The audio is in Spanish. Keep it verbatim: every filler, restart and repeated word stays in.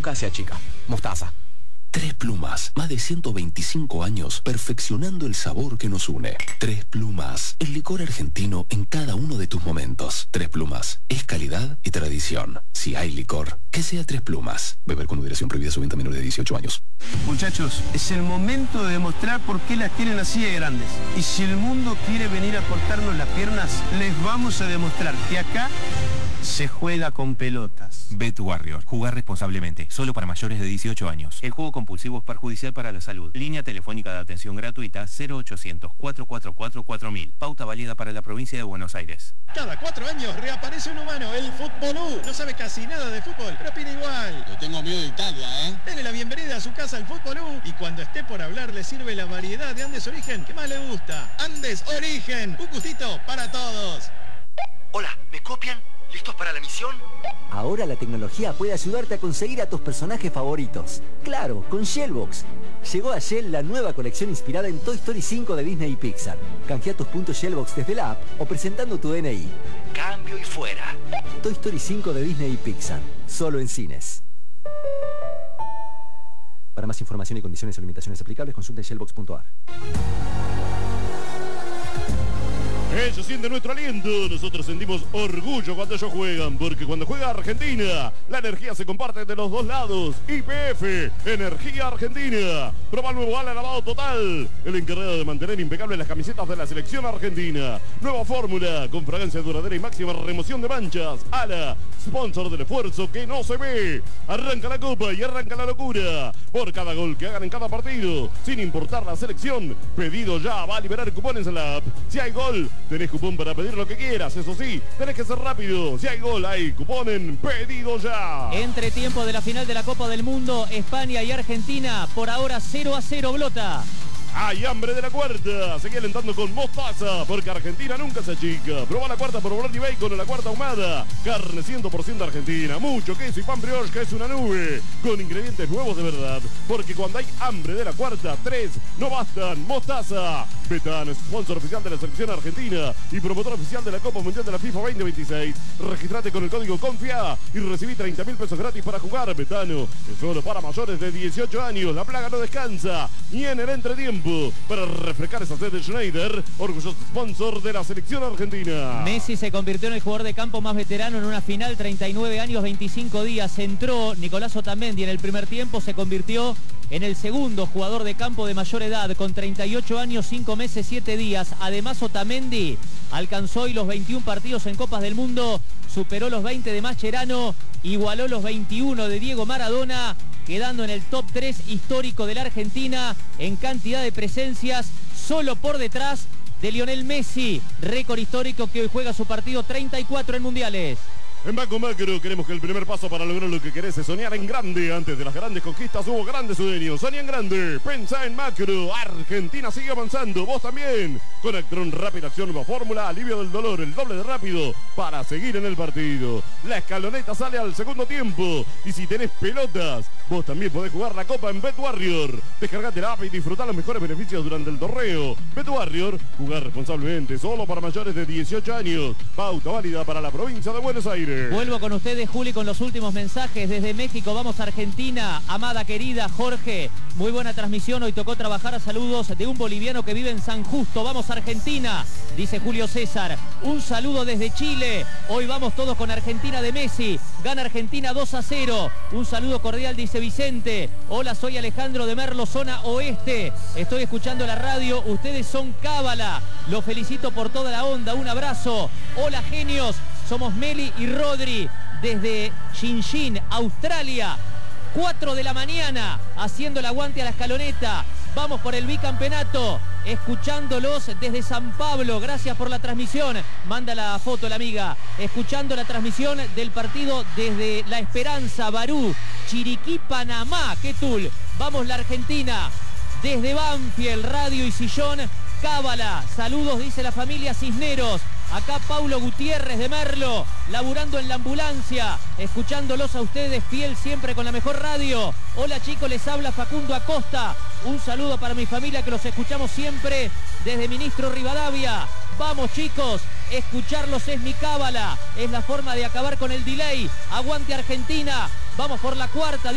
boca se achica. Mostaza. Tres Plumas, más de ciento veinticinco años perfeccionando el sabor que nos une. Tres Plumas, el licor argentino en cada uno de tus momentos. Tres Plumas, es calidad y tradición. Si hay licor, que sea Tres Plumas. Beber con moderación, prohibida su venta a menores de dieciocho años. Muchachos, es el momento de demostrar por qué las tienen así de grandes. Y si el mundo quiere venir a cortarnos las piernas, les vamos a demostrar que acá se juega con pelotas. Bet Warrior. Jugar responsablemente. Solo para mayores de dieciocho años. El juego compulsivo es perjudicial para la salud. Línea telefónica de atención gratuita cero ochocientos, cuatro cuatro cuatro, cuatro mil. Pauta válida para la provincia de Buenos Aires. Cada cuatro años reaparece un humano, el Futbolú. No sabe casi nada de fútbol, pero opina igual. Yo tengo miedo de Italia, ¿eh? Denle la bienvenida a su casa al Futbolú. Y cuando esté por hablar, le sirve la variedad de Andes Origen que más le gusta. Andes Origen. Un gustito para todos. Hola, ¿me copian? ¿Listos para la misión? Ahora la tecnología puede ayudarte a conseguir a tus personajes favoritos. Claro, con Shellbox. Llegó a Shell la nueva colección inspirada en Toy Story cinco de Disney y Pixar. Canjea tus puntos Shellbox desde la app o presentando tu D N I. Cambio y fuera. Toy Story cinco de Disney y Pixar. Solo en cines. Para más información y condiciones o limitaciones aplicables, consulta shellbox punto a r. Ellos sienten nuestro aliento, nosotros sentimos orgullo cuando ellos juegan, porque cuando juega Argentina, la energía se comparte de los dos lados. Y P F, Energía Argentina. Proba el nuevo ala lavado total, el encargado de mantener impecables las camisetas de la selección argentina. Nueva fórmula, con fragancia duradera y máxima remoción de manchas. Ala, sponsor del esfuerzo que no se ve. Arranca la copa y arranca la locura. Por cada gol que hagan en cada partido, sin importar la selección, pedido ya, va a liberar cupones en la app. Si hay gol, tenés cupón para pedir lo que quieras, eso sí, tenés que ser rápido. Si hay gol, hay cupón en Pedido Ya. Entre tiempo de la final de la Copa del Mundo, España y Argentina, por ahora cero a cero, Blota. Hay hambre de la cuarta. Seguí alentando con mostaza, porque Argentina nunca se achica. Probá la cuarta por Brody Bacon en la cuarta ahumada. Carne cien por ciento argentina. Mucho queso y pan brioche que es una nube. Con ingredientes nuevos de verdad. Porque cuando hay hambre de la cuarta, tres no bastan. Mostaza. Betano, sponsor oficial de la selección argentina y promotor oficial de la Copa Mundial de la FIFA veinte veintiséis. Registrate con el código CONFIA y recibí treinta mil pesos gratis para jugar. Betano es solo para mayores de dieciocho años. La plaga no descansa. Ni en el entretiempo. Para refrescar esa sed de Schneider, orgulloso sponsor de la selección argentina. Messi se convirtió en el jugador de campo más veterano en una final, treinta y nueve años, veinticinco días. Entró Nicolás Otamendi en el primer tiempo, se convirtió en el segundo jugador de campo de mayor edad, con treinta y ocho años, cinco meses, siete días. Además, Otamendi alcanzó hoy los veintiún partidos en Copas del Mundo, superó los veinte de Mascherano, igualó los veintiuno de Diego Maradona, quedando en el top tres histórico de la Argentina en cantidad de presencias, solo por detrás de Lionel Messi, récord histórico que hoy juega su partido treinta y cuatro en mundiales. En Banco Macro queremos que el primer paso para lograr lo que querés es soñar en grande. Antes de las grandes conquistas hubo grandes sueños. Soñá en grande, pensá en macro. Argentina sigue avanzando, vos también. Con Actron Rápida Acción, nueva fórmula, alivio del dolor, el doble de rápido para seguir en el partido. La escaloneta sale al segundo tiempo. Y si tenés pelotas, vos también podés jugar la copa en Bet Warrior. Descargate la app y disfrutá los mejores beneficios durante el torneo. Bet Warrior, jugar responsablemente, solo para mayores de dieciocho años. Pauta válida para la provincia de Buenos Aires. Vuelvo con ustedes, Juli, con los últimos mensajes desde México. Vamos a Argentina. Amada querida, Jorge, muy buena transmisión. Hoy tocó trabajar. Saludos de un boliviano que vive en San Justo. Vamos a Argentina, dice Julio César. Un saludo desde Chile. Hoy vamos todos con Argentina de Messi. Gana Argentina dos a cero. Un saludo cordial, dice Vicente. Hola, soy Alejandro de Merlo, zona oeste. Estoy escuchando la radio. Ustedes son cábala. Los felicito por toda la onda. Un abrazo. Hola, genios. Somos Meli y Rodri desde Xinjiang, Australia. cuatro de la mañana, haciendo el aguante a la escaloneta. Vamos por el bicampeonato, escuchándolos desde San Pablo. Gracias por la transmisión. Manda la foto la amiga. Escuchando la transmisión del partido desde La Esperanza, Barú, Chiriquí, Panamá. ¡Qué tul! Vamos la Argentina. Desde Banfield, Radio y Sillón, cábala. Saludos, dice la familia Cisneros. Acá Paulo Gutiérrez de Merlo, laburando en la ambulancia, escuchándolos a ustedes, fiel siempre con la mejor radio. Hola chicos, les habla Facundo Acosta. Un saludo para mi familia que los escuchamos siempre desde Ministro Rivadavia. Vamos chicos, escucharlos es mi cábala, es la forma de acabar con el delay. Aguante Argentina, vamos por la cuarta.